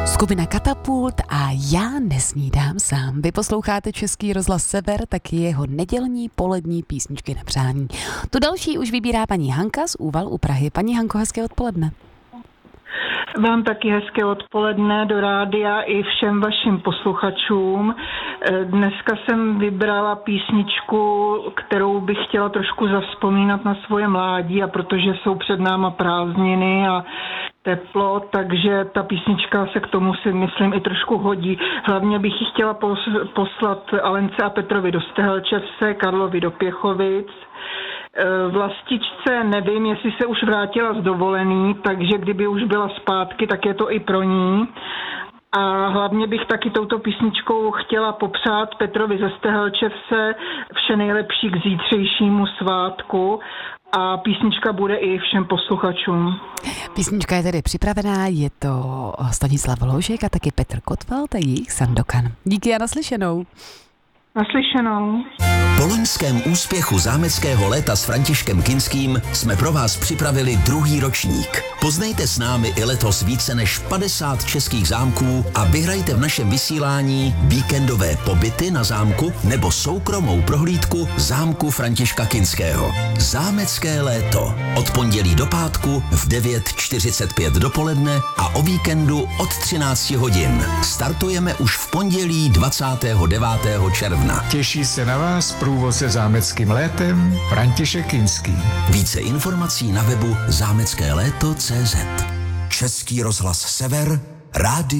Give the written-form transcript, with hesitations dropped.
Skupina Katapult a Já nesnídám sám. Vy posloucháte Český rozhlas Sever, taky jeho nedělní polední písničky na přání. Tu další už vybírá paní Hanka z Úval u Prahy. Paní Hanko, hezké odpoledne. Vám taky hezké odpoledne do rádia i všem vašim posluchačům. Dneska jsem vybrala písničku, kterou bych chtěla trošku zavzpomínat na svoje mládí, a protože jsou před náma prázdniny a teplo, takže ta písnička se k tomu si myslím i trošku hodí. Hlavně bych ji chtěla poslat Alence a Petrovi do Stehelčevce, Karlovi do Pěchovic. Vlastičce nevím, jestli se už vrátila z dovolený, takže kdyby už byla zpátky, tak je to i pro ní. A hlavně bych taky touto písničkou chtěla popřát Petrovi ze Stehelčevce vše nejlepší k zítřejšímu svátku. A písnička bude i všem posluchačům. Písnička je tedy připravená, je to Stanislav Hloužek a taky Petr Kotwald a jejich Sandokan. Díky a naslyšenou. Naslyšenou. Po loňském úspěchu zámeckého léta s Františkem Kinským jsme pro vás připravili druhý ročník. Poznejte s námi i letos více než 50 českých zámků a vyhrajte v našem vysílání víkendové pobyty na zámku nebo soukromou prohlídku zámku Františka Kinského. Zámecké léto. Od pondělí do pátku v 9:45 dopoledne a o víkendu od 13 hodin. Startujeme už v pondělí 29. června. Těší se na vás průvodce zámeckým létem František Kinský. Více informací na webu zámeckéléto.cz. Český rozhlas Sever, rádio